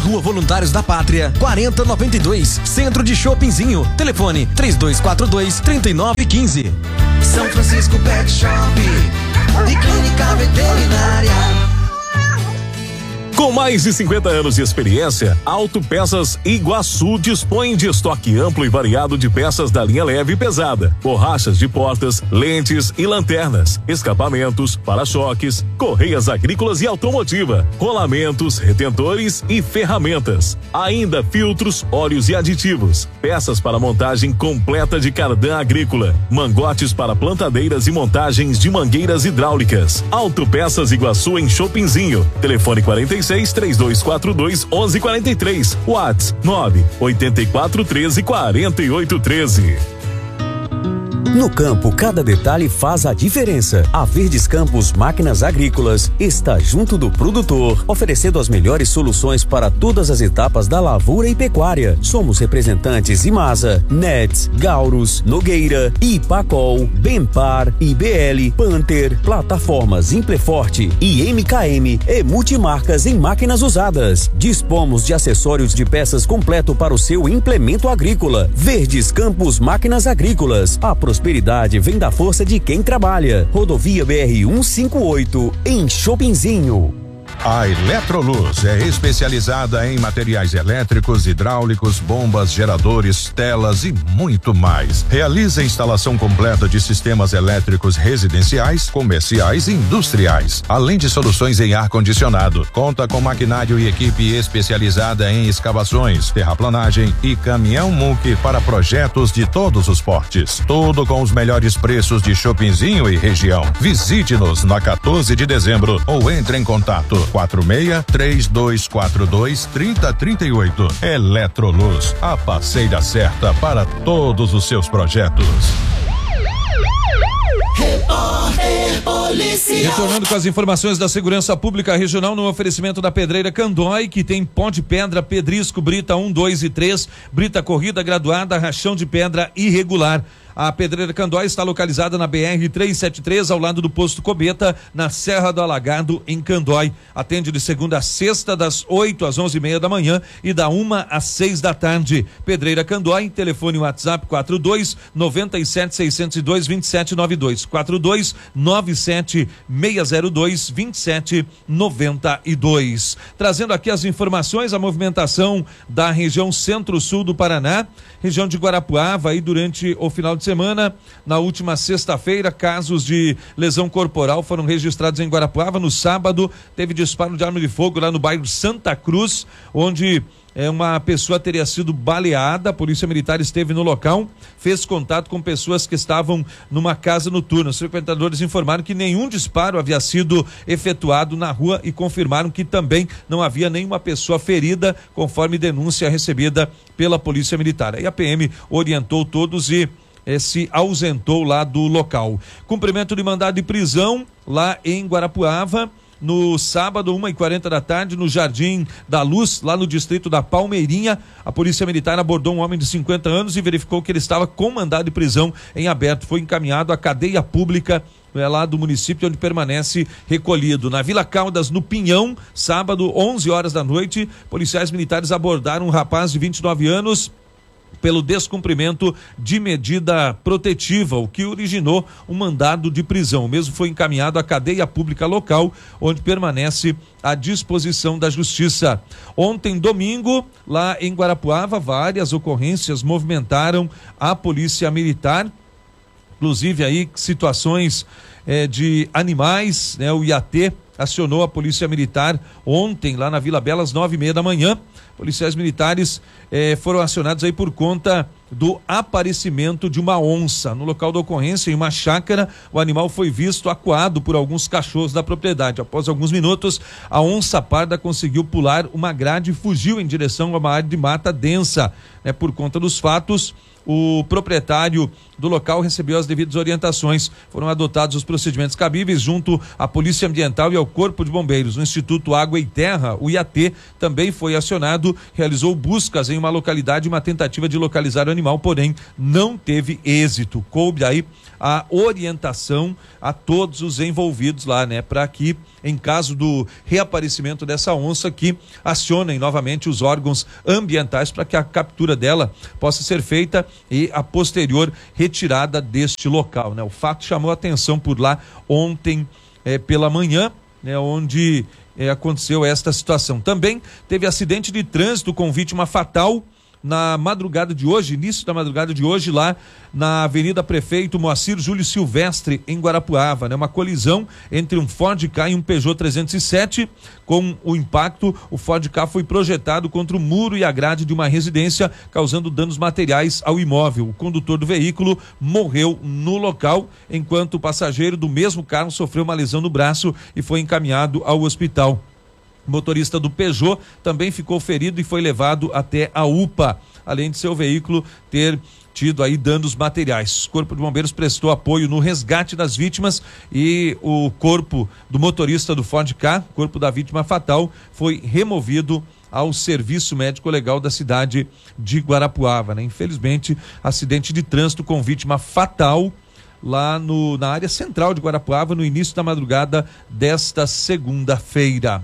Rua Voluntários da Pátria, 4092, Centro de Shoppingzinho. Telefone 3242-3915. São Francisco Pet Shop e Clínica Veterinária. Com mais de 50 anos de experiência, Autopeças Iguaçu dispõe de estoque amplo e variado de peças da linha leve e pesada, borrachas de portas, lentes e lanternas, escapamentos, para-choques, correias agrícolas e automotiva, rolamentos, retentores e ferramentas. Ainda filtros, óleos e aditivos, peças para montagem completa de cardan agrícola, mangotes para plantadeiras e montagens de mangueiras hidráulicas. Autopeças Iguaçu em Shoppingzinho. Telefone 46-3242-1143. WhatsApp 98413-4813. No campo, cada detalhe faz a diferença. A Verdes Campos Máquinas Agrícolas está junto do produtor, oferecendo as melhores soluções para todas as etapas da lavoura e pecuária. Somos representantes Imasa, Nets, Gaurus, Nogueira, Ipacol, Benpar, IBL, Panther, plataformas Impleforte e MKM e multimarcas em máquinas usadas. Dispomos de acessórios de peças completo para o seu implemento agrícola. Verdes Campos Máquinas Agrícolas. A prosperidade vem da força de quem trabalha. Rodovia BR-158, em Shoppingzinho. A Eletroluz é especializada em materiais elétricos, hidráulicos, bombas, geradores, telas e muito mais. Realiza a instalação completa de sistemas elétricos residenciais, comerciais e industriais, além de soluções em ar-condicionado. Conta com maquinário e equipe especializada em escavações, terraplanagem e caminhão muque para projetos de todos os portes. Tudo com os melhores preços de Shoppingzinho e região. Visite-nos na 14 de dezembro ou entre em contato 46-3242-3038. Eletroluz, a parceira certa para todos os seus projetos. Retornando com as informações da Segurança Pública Regional no oferecimento da Pedreira Candói, que tem pó de pedra, pedrisco, brita 1, 2 e 3, brita corrida graduada, rachão de pedra irregular. A Pedreira Candói está localizada na BR-373, ao lado do posto Cobeta, na Serra do Alagado, em Candói. Atende de segunda a sexta, das 8 às 11h30 da manhã e da 1 às 6 da tarde. Pedreira Candói, telefone WhatsApp 42-97-602-2792. 42-97-602-2792. Trazendo aqui as informações, a movimentação da região centro-sul do Paraná, região de Guarapuava, aí durante o final de semana. Na última sexta-feira, casos de lesão corporal foram registrados em Guarapuava. No sábado, teve disparo de arma de fogo lá no bairro Santa Cruz, onde uma pessoa teria sido baleada. A Polícia Militar esteve no local, fez contato com pessoas que estavam numa casa noturna. Os frequentadores informaram que nenhum disparo havia sido efetuado na rua e confirmaram que também não havia nenhuma pessoa ferida, conforme denúncia recebida pela Polícia Militar. Aí a PM orientou todos e se ausentou lá do local. Cumprimento de mandado de prisão lá em Guarapuava. No sábado, 1h40 da tarde, no Jardim da Luz, lá no distrito da Palmeirinha, a Polícia Militar abordou um homem de 50 anos e verificou que ele estava com mandado de prisão em aberto. Foi encaminhado à cadeia pública lá do município, onde permanece recolhido. Na Vila Caldas, no Pinhão, sábado, 11 horas da noite, policiais militares abordaram um rapaz de 29 anos pelo descumprimento de medida protetiva, o que originou um mandado de prisão. O mesmo foi encaminhado à cadeia pública local, onde permanece à disposição da Justiça. Ontem, domingo, lá em Guarapuava, várias ocorrências movimentaram a Polícia Militar, inclusive aí situações de animais, né? O IAT acionou a Polícia Militar ontem lá na Vila Bela às 9h30 da manhã. Policiais militares foram acionados aí por conta do aparecimento de uma onça. No local da ocorrência, em uma chácara, o animal foi visto acuado por alguns cachorros da propriedade. Após alguns minutos, a onça parda conseguiu pular uma grade e fugiu em direção a uma área de mata densa. Por conta dos fatos, o proprietário do local recebeu as devidas orientações. Foram adotados os procedimentos cabíveis junto à Polícia Ambiental e ao Corpo de Bombeiros. O Instituto Água e Terra, o IAT, também foi acionado, realizou buscas em uma localidade, uma tentativa de localizar o animal, porém não teve êxito. Coube aí a orientação a todos os envolvidos lá, né? Para que, em caso do reaparecimento dessa onça, que acionem novamente os órgãos ambientais para que a captura dela possa ser feita e a posterior retirada deste local, né? O fato chamou a atenção por lá ontem pela manhã, né? Onde aconteceu esta situação. Também teve acidente de trânsito com vítima fatal na madrugada de hoje, início da madrugada de hoje, lá na Avenida Prefeito Moacir Júlio Silvestre, em Guarapuava, né? Uma colisão entre um Ford Ka e um Peugeot 307. Com o impacto, o Ford Ka foi projetado contra o muro e a grade de uma residência, causando danos materiais ao imóvel. O condutor do veículo morreu no local, enquanto o passageiro do mesmo carro sofreu uma lesão no braço e foi encaminhado ao hospital. O motorista do Peugeot também ficou ferido e foi levado até a UPA, além de seu veículo ter tido aí danos materiais. O Corpo de Bombeiros prestou apoio no resgate das vítimas e o corpo do motorista do Ford Ka, corpo da vítima fatal, foi removido ao Serviço Médico Legal da cidade de Guarapuava, né? Infelizmente, acidente de trânsito com vítima fatal lá na área central de Guarapuava, no início da madrugada desta segunda-feira.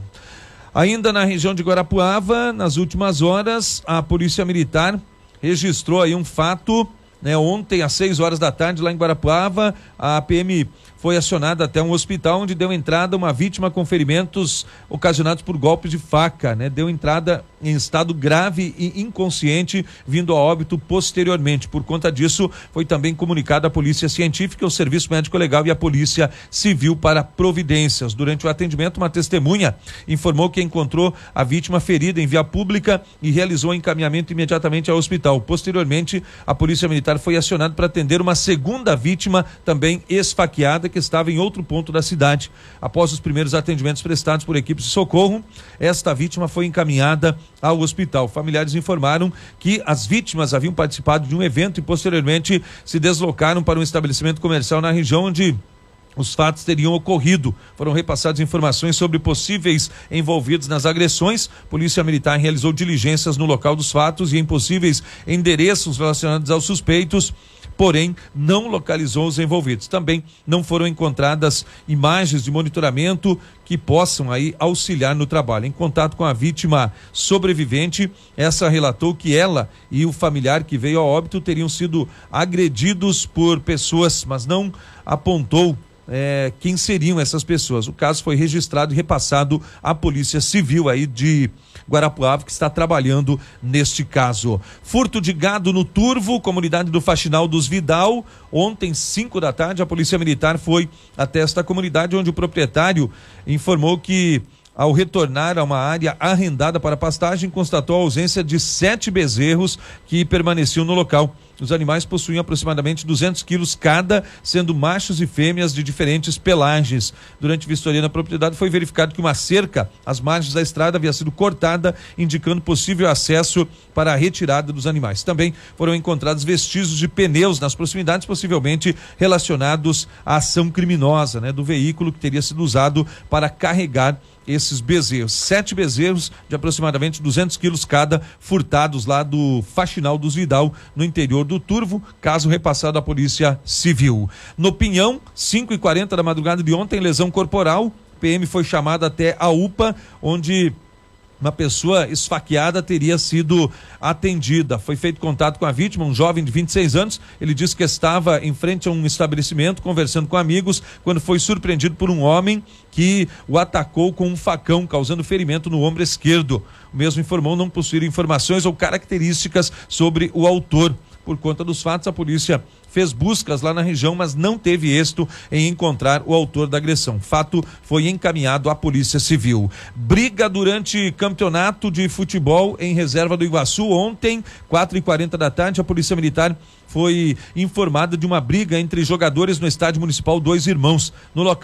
Ainda na região de Guarapuava, nas últimas horas, a Polícia Militar registrou aí um fato, né? Ontem, às 6 horas da tarde, lá em Guarapuava, a PM foi acionada até um hospital onde deu entrada uma vítima com ferimentos ocasionados por golpes de faca, né? Deu entrada em estado grave e inconsciente, vindo a óbito posteriormente. Por conta disso, foi também comunicada a Polícia Científica, o Serviço Médico Legal e a Polícia Civil para providências. Durante o atendimento, uma testemunha informou que encontrou a vítima ferida em via pública e realizou o encaminhamento imediatamente ao hospital. Posteriormente, a Polícia Militar foi acionada para atender uma segunda vítima, também esfaqueada, que estava em outro ponto da cidade. Após os primeiros atendimentos prestados por equipes de socorro, esta vítima foi encaminhada ao hospital. Familiares informaram que as vítimas haviam participado de um evento e posteriormente se deslocaram para um estabelecimento comercial na região onde os fatos teriam ocorrido. Foram repassadas informações sobre possíveis envolvidos nas agressões. Polícia Militar realizou diligências no local dos fatos e em possíveis endereços relacionados aos suspeitos, porém não localizou os envolvidos. Também não foram encontradas imagens de monitoramento que possam aí auxiliar no trabalho. Em contato com a vítima sobrevivente, essa relatou que ela e o familiar que veio a óbito teriam sido agredidos por pessoas, mas não apontou quem seriam essas pessoas. O caso foi registrado e repassado à Polícia Civil aí de Guarapuava, que está trabalhando neste caso. Furto de gado no Turvo, comunidade do Faxinal dos Vidal. Ontem, 5 da tarde, a Polícia Militar foi até esta comunidade, onde o proprietário informou que, ao retornar a uma área arrendada para pastagem, constatou a ausência de 7 bezerros que permaneciam no local. Os animais possuíam aproximadamente 200 quilos cada, sendo machos e fêmeas de diferentes pelagens. Durante vistoria na propriedade, foi verificado que uma cerca às margens da estrada havia sido cortada, indicando possível acesso para a retirada dos animais. Também foram encontrados vestígios de pneus nas proximidades, possivelmente relacionados à ação criminosa, né, do veículo que teria sido usado para carregar esses bezerros. 7 bezerros de aproximadamente 200 quilos cada, furtados lá do Faxinal dos Vidal, no interior do Turvo, caso repassado à Polícia Civil. No Pinhão, 5h40 da madrugada de ontem, lesão corporal. PM foi chamada até a UPA, onde uma pessoa esfaqueada teria sido atendida. Foi feito contato com a vítima, um jovem de 26 anos. Ele disse que estava em frente a um estabelecimento, conversando com amigos, quando foi surpreendido por um homem que o atacou com um facão, causando ferimento no ombro esquerdo. O mesmo informou não possuir informações ou características sobre o autor. Por conta dos fatos, a polícia fez buscas lá na região, mas não teve êxito em encontrar o autor da agressão. O fato foi encaminhado à Polícia Civil. Briga durante campeonato de futebol em Reserva do Iguaçu. Ontem, 4h40 da tarde, a Polícia Militar foi informada de uma briga entre jogadores no Estádio Municipal Dois Irmãos. No local,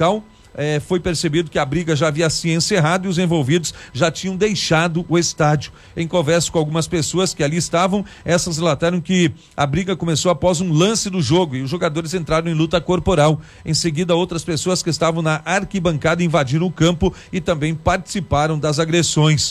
foi percebido que a briga já havia se encerrado e os envolvidos já tinham deixado o estádio. Em conversa com algumas pessoas que ali estavam, essas relataram que a briga começou após um lance do jogo e os jogadores entraram em luta corporal. Em seguida, outras pessoas que estavam na arquibancada invadiram o campo e também participaram das agressões.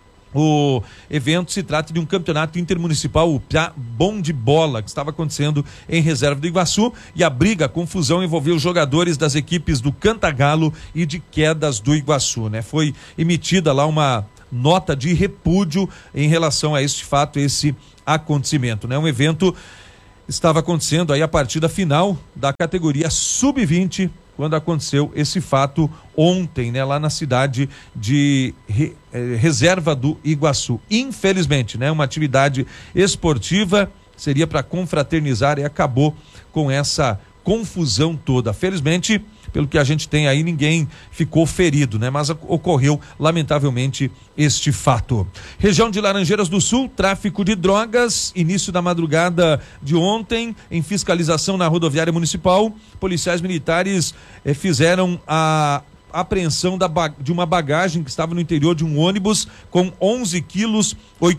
O evento se trata de um campeonato intermunicipal, o Piá Bom de Bola, que estava acontecendo em Reserva do Iguaçu, e a briga, a confusão envolveu jogadores das equipes do Cantagalo e de Quedas do Iguaçu, né? Foi emitida lá uma nota de repúdio em relação a este fato, esse acontecimento, né? Um evento estava acontecendo aí a partida final da categoria Sub-20, quando aconteceu esse fato ontem, né, lá na cidade de Reserva do Iguaçu. Infelizmente, né, uma atividade esportiva seria para confraternizar e acabou com essa confusão toda. Felizmente, pelo que a gente tem aí, ninguém ficou ferido, né? Mas ocorreu, lamentavelmente, este fato. Região de Laranjeiras do Sul, tráfico de drogas, início da madrugada de ontem, em fiscalização na rodoviária municipal, policiais militares fizeram a apreensão de uma bagagem que estava no interior de um ônibus com 11 quilos,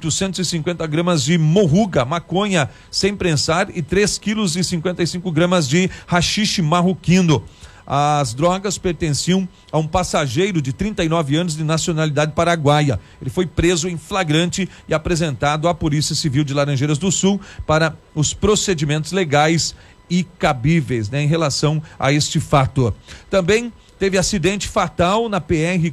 850 gramas de morruga, maconha sem prensar e 3 quilos e 55 gramas de haxixe marroquino. As drogas pertenciam a um passageiro de 39 anos de nacionalidade paraguaia. Ele foi preso em flagrante e apresentado à Polícia Civil de Laranjeiras do Sul para os procedimentos legais e cabíveis, né, em relação a este fato. Também teve acidente fatal na PR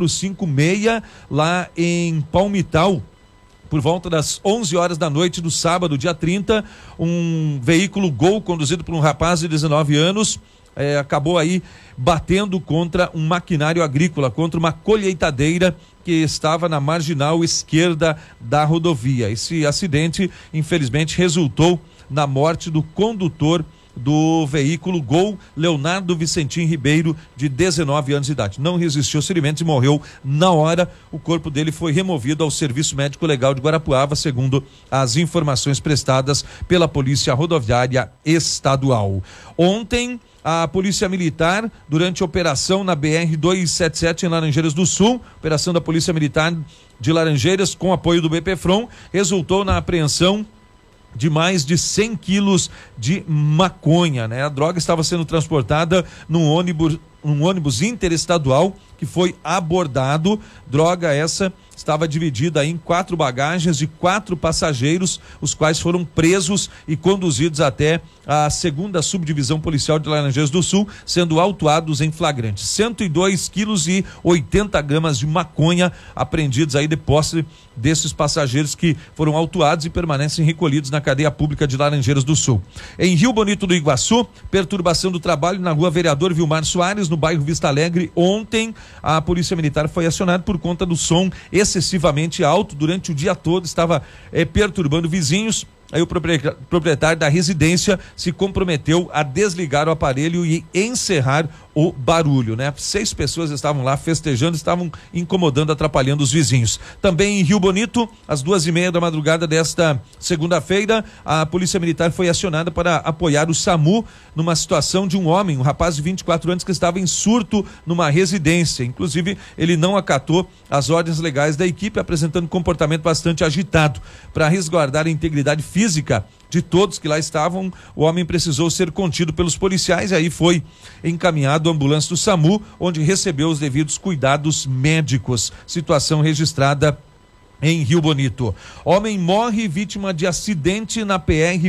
456 lá em Palmital. Por volta das 11 horas da noite do sábado, dia 30, um veículo Gol conduzido por um rapaz de 19 anos acabou aí batendo contra um maquinário agrícola, contra uma colheitadeira que estava na marginal esquerda da rodovia. Esse acidente, infelizmente, resultou na morte do condutor do veículo Gol, Leonardo Vicentim Ribeiro, de 19 anos de idade. Não resistiu aos ferimentos e morreu na hora. O corpo dele foi removido ao Serviço Médico Legal de Guarapuava, segundo as informações prestadas pela Polícia Rodoviária Estadual. Ontem, a Polícia Militar, durante a operação na BR-277 em Laranjeiras do Sul, operação da Polícia Militar de Laranjeiras, com apoio do BPFROM, resultou na apreensão de mais de 100 quilos de maconha, né? A droga estava sendo transportada num ônibus interestadual que foi abordado. Droga essa estava dividida em 4 bagagens de 4 passageiros, os quais foram presos e conduzidos até a 2ª Subdivisão Policial de Laranjeiras do Sul, sendo autuados em flagrante. 102 quilos e 80 gramas de maconha apreendidos aí de posse desses passageiros que foram autuados e permanecem recolhidos na cadeia pública de Laranjeiras do Sul. Em Rio Bonito do Iguaçu, perturbação do trabalho na rua Vereador Vilmar Soares, no bairro Vista Alegre. Ontem, a Polícia Militar foi acionada por conta do som excessivamente alto durante o dia todo, estava perturbando vizinhos. Aí o proprietário da residência se comprometeu a desligar o aparelho e encerrar o barulho, né? 6 pessoas estavam lá festejando, estavam incomodando, atrapalhando os vizinhos. Também em Rio Bonito, às 2:30 da madrugada desta segunda-feira, a Polícia Militar foi acionada para apoiar o SAMU numa situação de um homem, um rapaz de 24 anos que estava em surto numa residência. Inclusive, ele não acatou as ordens legais da equipe, apresentando comportamento bastante agitado. Para resguardar a integridade física de todos que lá estavam, o homem precisou ser contido pelos policiais e aí foi encaminhado à ambulância do SAMU, onde recebeu os devidos cuidados médicos. Situação registrada em Rio Bonito. Homem morre vítima de acidente na PR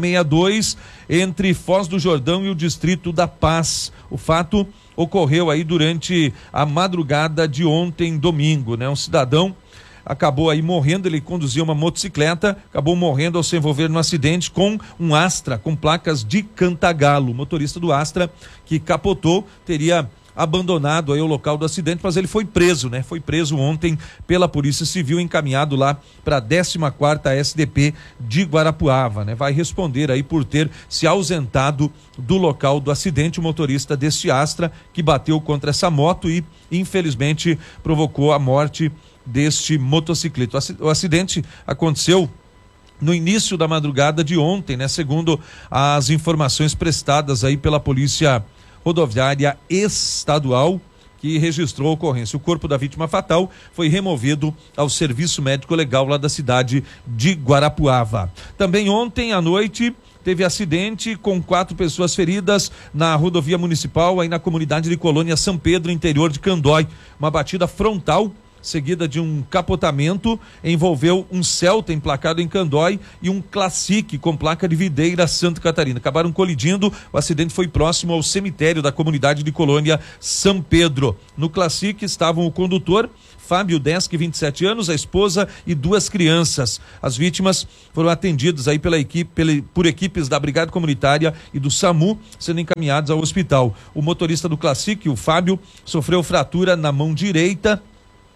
662 entre Foz do Jordão e o Distrito da Paz. O fato ocorreu aí durante a madrugada de ontem, domingo, né? Um cidadão acabou aí morrendo, ele conduzia uma motocicleta, acabou morrendo ao se envolver no acidente com um Astra, com placas de Cantagalo. O motorista do Astra, que capotou, teria abandonado aí o local do acidente, mas ele foi preso, né? Foi preso ontem pela Polícia Civil, encaminhado lá para a 14ª SDP de Guarapuava, né? Vai responder aí por ter se ausentado do local do acidente, o motorista deste Astra, que bateu contra essa moto e infelizmente provocou a morte deste motociclista. O acidente aconteceu no início da madrugada de ontem, né? Segundo as informações prestadas aí pela Polícia Rodoviária Estadual, que registrou a ocorrência. O corpo da vítima fatal foi removido ao serviço médico legal lá da cidade de Guarapuava. Também ontem à noite teve acidente com 4 pessoas feridas na rodovia municipal, aí na comunidade de Colônia São Pedro, interior de Candói. Uma batida frontal seguida de um capotamento envolveu um Celta emplacado em Candói e um Classic com placa de Videira, Santa Catarina. Acabaram colidindo, o acidente foi próximo ao cemitério da comunidade de Colônia São Pedro. No Classic estavam o condutor, Fábio Desk, 27 anos, a esposa e 2 crianças. As vítimas foram atendidas aí por equipes da Brigada Comunitária e do SAMU, sendo encaminhados ao hospital. O motorista do Classic, o Fábio, sofreu fratura na mão direita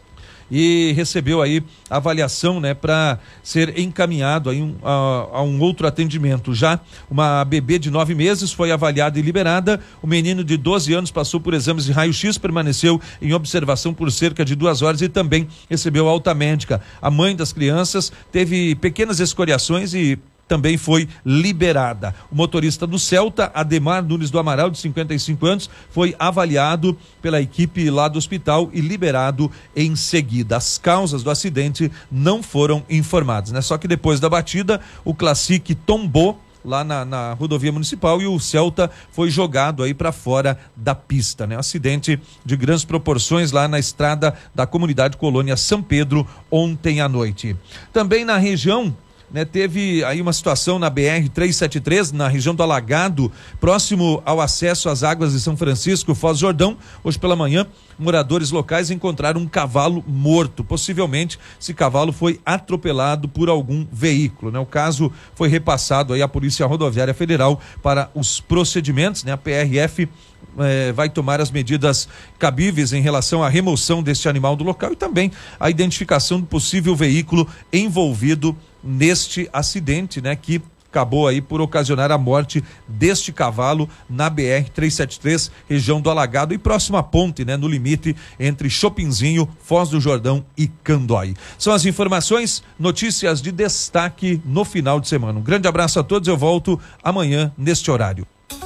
e recebeu aí avaliação, né, para ser encaminhado aí a um outro atendimento. Já uma bebê de 9 meses foi avaliada e liberada. O menino de 12 anos passou por exames de raio-x, permaneceu em observação por cerca de 2 horas e também recebeu alta médica. A mãe das crianças teve pequenas escoriações e também foi liberada. O motorista do Celta, Ademar Nunes do Amaral, de 55 anos, foi avaliado pela equipe lá do hospital e liberado em seguida. As causas do acidente não foram informadas, né? Só que depois da batida, o Classic tombou lá na rodovia municipal e o Celta foi jogado aí para fora da pista, né? Um acidente de grandes proporções lá na estrada da comunidade Colônia São Pedro ontem à noite. Também na região, né, teve aí uma situação na BR-373, na região do Alagado, próximo ao acesso às águas de São Francisco, Foz do Jordão. Hoje pela manhã, moradores locais encontraram um cavalo morto. Possivelmente, esse cavalo foi atropelado por algum veículo, né? O caso foi repassado aí à Polícia Rodoviária Federal para os procedimentos, né? A PRF vai tomar as medidas cabíveis em relação à remoção deste animal do local e também a identificação do possível veículo envolvido neste acidente, né, que acabou aí por ocasionar a morte deste cavalo na BR-373, região do Alagado e próxima ponte, né, no limite entre Chopinzinho, Foz do Jordão e Candói. São as informações, notícias de destaque no final de semana. Um grande abraço a todos, eu volto amanhã neste horário.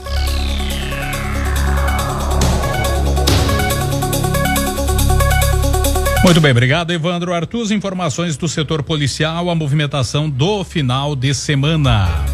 Muito bem, obrigado, Evandro Arthur. Informações do setor policial, a movimentação do final de semana.